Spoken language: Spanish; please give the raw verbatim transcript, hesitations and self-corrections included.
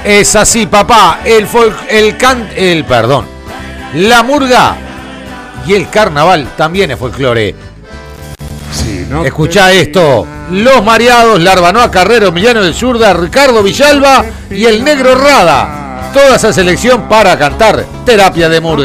Es así, papá. El folk, el can, el perdón. La murga y el carnaval también es folclore. Sí, ¿no? Escuchá esto. Los Mareados, Larbanoa Carrero, Emiliano del Zurda, Ricardo Villalba y el Negro Rada. Toda esa selección para cantar Terapia de Murga.